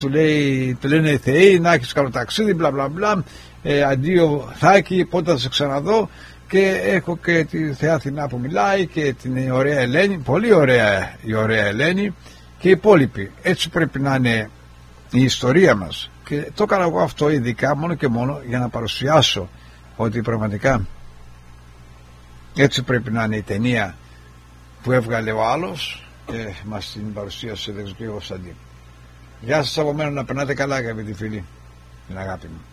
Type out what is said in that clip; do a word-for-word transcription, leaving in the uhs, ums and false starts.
του, λέει, του λένε οι θεοί, να έχεις καλό ταξίδι, μπλα μπλα μπλα, ε, αντίο Θάκη, πότε θα σε ξαναδώ. Και έχω και τη θεά Αθηνά που μιλάει και την ωραία Ελένη, πολύ ωραία η ωραία Ελένη και οι υπόλοιποι. Έτσι πρέπει να είναι η ιστορία μας. Και το έκανα εγώ αυτό ειδικά μόνο και μόνο για να παρουσιάσω ότι πραγματικά έτσι πρέπει να είναι η ταινία που έβγαλε ο άλλος και μας την παρουσίασε, δεν ξέρω, Κωνσταντίνου. Γεια σας από μένα, να περνάτε καλά αγαπητοί φίλοι, την αγάπη μου.